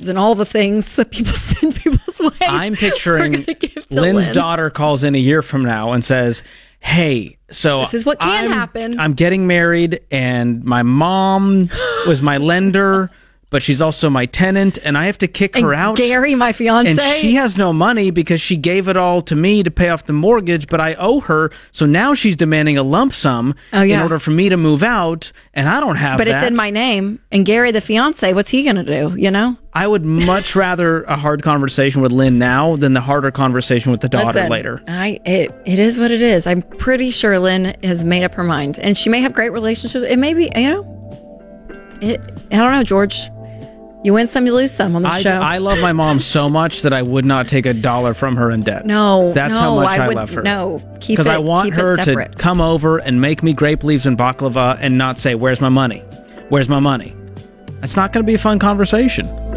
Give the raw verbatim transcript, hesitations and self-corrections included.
cards and all the things that people send people's way. I'm picturing Lynn's Lynn. daughter calls in a year from now and says, hey, so this is what can I'm, happen. I'm getting married, and my mom was my lender, but she's also my tenant, and I have to kick and her out. Gary, my fiance. And she has no money because she gave it all to me to pay off the mortgage, but I owe her. So now she's demanding a lump sum oh, yeah. in order for me to move out, and I don't have but that. But it's in my name. And Gary, the fiance, what's he going to do, you know? I would much rather a hard conversation with Lynn now than the harder conversation with the daughter Listen, later. I it, it is what it is. I'm pretty sure Lynn has made up her mind. And she may have great relationships. It may be, you know, it, I don't know, George. You win some, you lose some on the I, show. I love my mom so much that I would not take a dollar from her in debt. No, That's no, how much I, I would, love her. No, keep it Because I want keep her it to come over and make me grape leaves and baklava and not say, where's my money? Where's my money? It's not going to be a fun conversation.